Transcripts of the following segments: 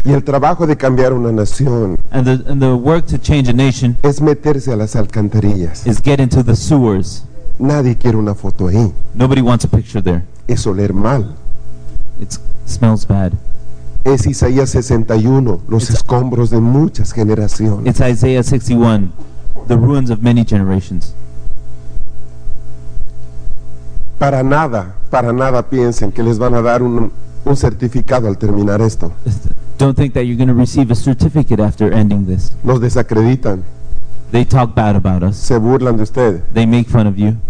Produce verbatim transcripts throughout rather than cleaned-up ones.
Y el trabajo de cambiar una nación And the, and the work to change a nation es meterse a las alcantarillas. is get into the sewers. Nadie quiere una foto ahí. Nobody wants a picture there. Es oler mal. It smells bad. Es Isaías sesenta y uno, los It's- escombros de muchas generaciones. It's Isaiah sixty-one, the ruins of many generations. Para nada, para nada piensen que les van a dar un, un certificado al terminar esto. Don't think that you're going to receive a certificate after ending this. Nos desacreditan, They talk bad about us. se burlan de usted. They make fun of you.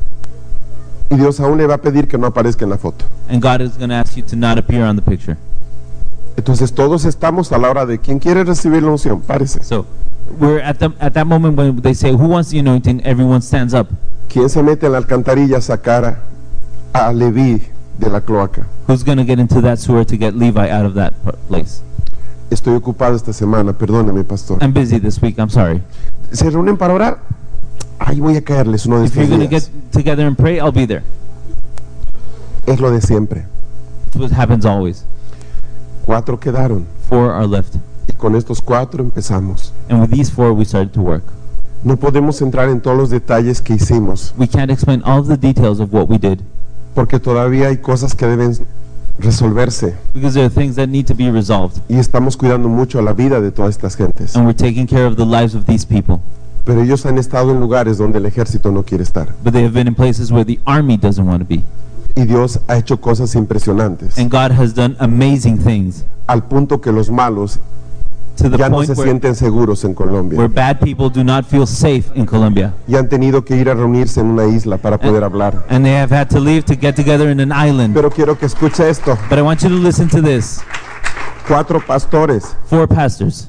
Y Dios aún le va a pedir que no aparezca en la foto. And God is going to ask you to not appear on the picture. Entonces todos estamos a la hora de quien quiere recibir la unción, párese. So we're at, the, at that moment when they say, who wants the anointing? Everyone stands up. ¿Quién se mete en la alcantarilla a sacar a, a Leví de la cloaca? Who's going to get into that sewer to get Levi out of that p- place? Estoy ocupado esta semana, perdóneme, pastor. I'm busy this week, I'm sorry. ¿Se reúnen para orar? Ahí voy a caerles uno de If you're estos going to días. get together and pray, I'll be there. Es lo de siempre. It's what happens always. Cuatro quedaron Four are left. y con estos cuatro empezamos. And with these four, we started to work. No podemos entrar en todos los detalles que hicimos We can't explain all of the details of what we did porque todavía hay cosas que deben resolverse because there are things that need to be resolved. y estamos cuidando mucho la vida de todas estas gentes. And we're taking care of the lives of these people. Pero ellos han estado en lugares donde el ejército no quiere estar But they have been in places where the army doesn't want to be. y Dios ha hecho cosas impresionantes And God has done amazing things al punto que los malos to the ya no point se where, sienten seguros en where Colombia bad people do not feel safe in Colombia. y han tenido que ir a reunirse en una isla para poder hablar. And they have had to leave to get together in an island. Pero quiero que escuche esto. But I want you to listen to this. Cuatro pastores. Four pastors.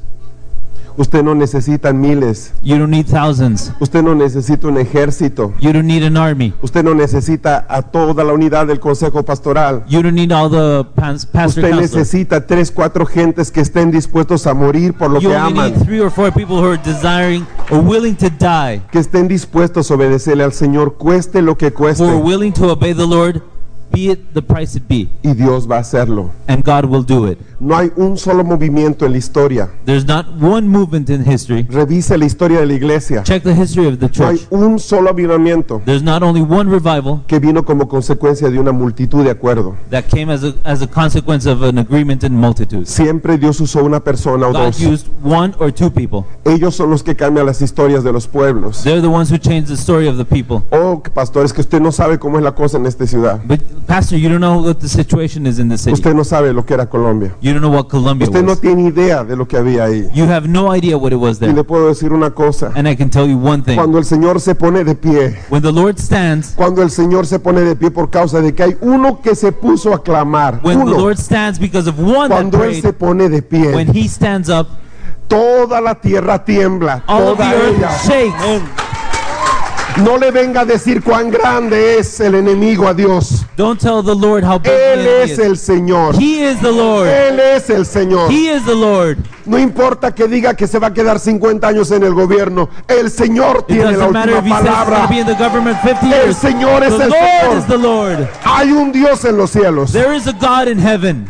Usted no necesita miles. You don't need thousands. Usted no necesita un ejército. You don't need an army. Usted no necesita a toda la unidad del consejo pastoral. You don't need all the pas- pastor Usted counselors. necesita tres, cuatro gentes que estén dispuestos a morir por lo You que only aman, need three or four people who are desiring or willing to die, que estén dispuestos a obedecerle al Señor, cueste lo que who are cueste, willing to obey the Lord, be it the price it be. y Dios va a hacerlo. And God will do it. No hay un solo movimiento en la historia. There's not one movement in history. Revise la historia de la iglesia. Check the history of the No hay church. un solo avivamiento There's not only one revival que vino como consecuencia de una multitud de acuerdo. that came as a, as a consequence of an agreement in multitudes. Siempre Dios usó una persona o God dos. used one or two people. Ellos son los que cambian las historias de los pueblos. They're the ones who change the story of the people. Oh, pastores, que usted no sabe cómo es la cosa en esta ciudad. But Pastor, you don't know what the situation is in the city. Usted no sabe lo que era Colombia. You don't know what Colombia Usted no was. tiene idea de lo que había ahí. You have no idea what it was Y le there. puedo decir una cosa. And I can tell you one thing. Cuando el Señor se pone de pie, When the Lord stands, cuando el Señor se pone de pie por causa de que hay uno que se puso a clamar, when the uno, Lord stands because of one that cuando Él se prayed, pone de when pie, He stands up, toda la tierra tiembla, all of the toda ella. earth shakes. No le venga a decir cuán grande es el enemigo a Dios. Don't tell the Lord how big Él the es enemy el is. Señor. He is the Lord. Él es el Señor. He is the Lord. No importa que diga que se va a quedar cincuenta años en el gobierno. El Señor It tiene la doesn't matter última if He says he's going palabra. to be in the government fifty El years. Señor es The el Lord is the Señor. Lord. Hay un Dios en los cielos. There is a God in heaven.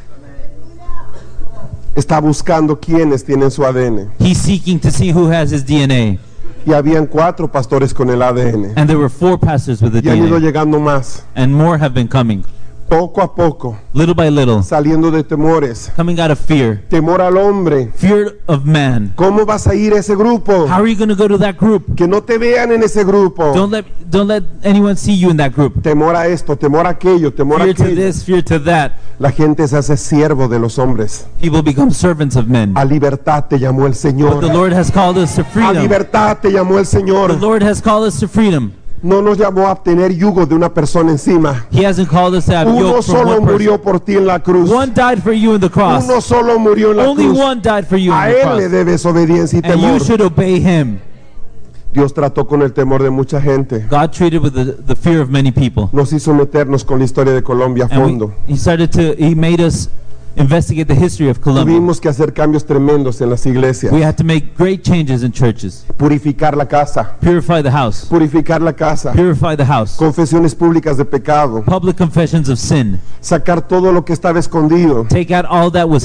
Está buscando quienes tienen su A D N. He's seeking to see who has His D N A. Y habían cuatro pastores con el A D N. And there were four pastors with the Y han ido D N A. llegando más. And more have been coming. Poco a poco. Little by little. Saliendo de temores. Coming out of fear. Temor al hombre. Fear of man. ¿Cómo vas a ir a ese grupo? How are you going to go to that group? Que no te vean en ese grupo. Don't let don't let anyone see you in that group. Temor a esto, temor a aquello, temor a Fear to aquello. this, fear to that. La gente se hace siervo de los hombres. People become servants of men. A libertad te llamó el But Señor. the Lord has called us to A freedom. libertad te llamó el The Señor. Lord has called us to freedom. No nos llamó a tener yugo de una persona encima. He hasn't called us to have Uno yoke from solo one person. murió por ti en la cruz. One died for you in the cross. Uno solo murió en la Only cruz. one died for you A in the Él le cross. debes obediencia y And you temor. should obey Him. Dios trató con el temor de mucha gente. God treated with the, the fear of many people. Nos hizo meternos con la historia de Colombia a And we, fondo. He started to, He made us investigate the history of Colombia. Tuvimos que hacer cambios tremendos en las iglesias. We had to make great changes in churches. Purificar la casa. Purify the house. Purificar la casa. Purify the house. Confesiones públicas de pecado. Public confessions of sin. Sacar todo lo que estaba escondido. Take out all that was